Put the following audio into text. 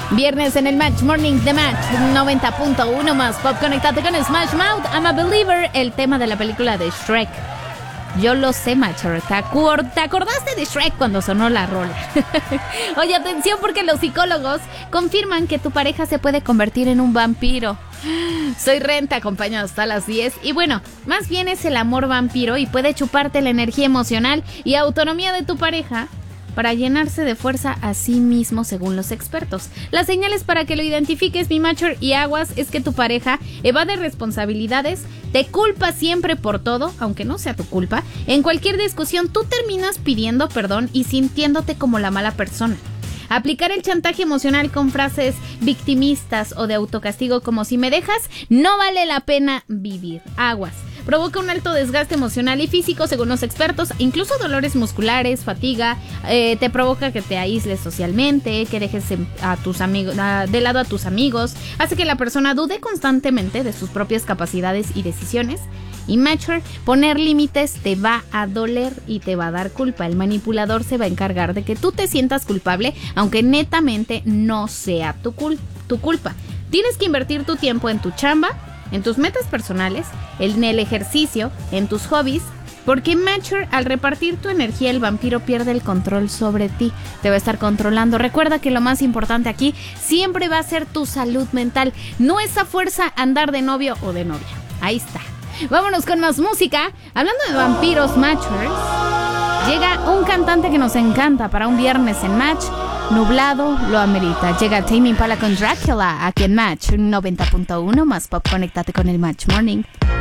Viernes en el Match Morning de Match 90.1 más pop. Conectate con Smash Mouth, I'm a Believer, el tema de la película de Shrek. Yo lo sé, Matcher. ¿Te acordaste de Shrek cuando sonó la rola? Oye, atención, porque los psicólogos confirman que tu pareja se puede convertir en un vampiro. Soy Ren, te acompaño hasta las 10. Y bueno, más bien es el amor vampiro y puede chuparte la energía emocional y autonomía de tu pareja para llenarse de fuerza a sí mismo, según los expertos. Las señales para que lo identifiques, mi Matcher, y aguas, es que tu pareja evade responsabilidades, te culpa siempre por todo, aunque no sea tu culpa. En cualquier discusión tú terminas pidiendo perdón y sintiéndote como la mala persona. Aplicar el chantaje emocional con frases victimistas o de autocastigo como si me dejas, no vale la pena vivir. Aguas. Provoca un alto desgaste emocional y físico, según los expertos, incluso dolores musculares, fatiga, te provoca que te aísles socialmente, que dejes a tus amigos, de lado a tus amigos, hace que la persona dude constantemente de sus propias capacidades y decisiones. Y Matcher, poner límites te va a doler y te va a dar culpa. El manipulador se va a encargar de que tú te sientas culpable, aunque netamente no sea tu culpa. Tienes que invertir tu tiempo en tu chamba, en tus metas personales, en el ejercicio, en tus hobbies, porque Matcher, al repartir tu energía, el vampiro pierde el control sobre ti, te va a estar controlando. Recuerda que lo más importante aquí siempre va a ser tu salud mental, no esa fuerza andar de novio o de novia. Ahí está. Vámonos con más música. Hablando de vampiros, Matchers, llega un cantante que nos encanta para un viernes en Match. Nublado lo amerita. Llega Tame Impala con Dracula aquí en Match 90.1 más pop. Conéctate con el Match Morning.